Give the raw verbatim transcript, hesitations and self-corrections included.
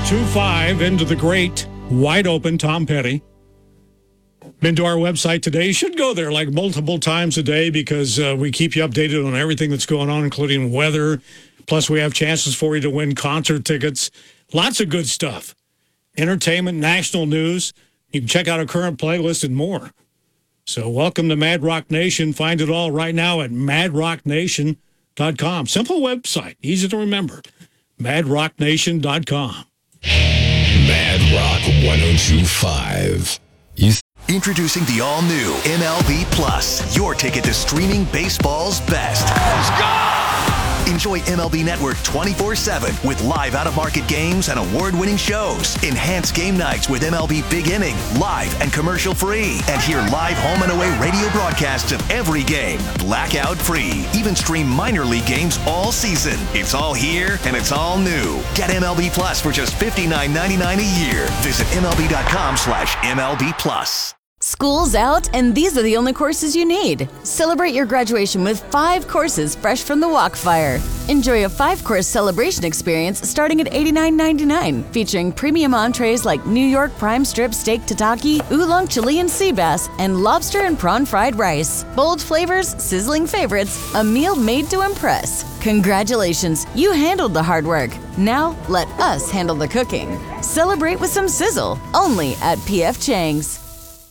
two five into the great wide open Tom Petty. Been to our website today. You should go there like multiple times a day because uh, we keep you updated on everything that's going on, including weather. Plus, we have chances for you to win concert tickets. Lots of good stuff. Entertainment, national news. You can check out our current playlist and more. So welcome to Mad Rock Nation. Find it all right now at mad rock nation dot com. Simple website, easy to remember. mad rock nation dot com. Mad Rock one oh two point five. You th- Introducing the all-new M L B Plus, your ticket to streaming baseball's best. Let's go! Enjoy M L B Network twenty-four seven with live out-of-market games and award-winning shows. Enhance game nights with M L B Big Inning, live and commercial-free. And hear live home and away radio broadcasts of every game, blackout-free. Even stream minor league games all season. It's all here, and it's all new. Get M L B Plus for just fifty-nine ninety-nine a year. Visit MLB.com slash MLB Plus. School's out, and these are the only courses you need. Celebrate your graduation with five courses fresh from the Walkfire. Enjoy a five-course celebration experience starting at eighty-nine ninety-nine, featuring premium entrees like New York prime strip steak tataki, oolong Chilean sea bass, and lobster and prawn fried rice. Bold flavors, sizzling favorites, a meal made to impress. Congratulations, you handled the hard work. Now, let us handle the cooking. Celebrate with some sizzle, only at P F Chang's.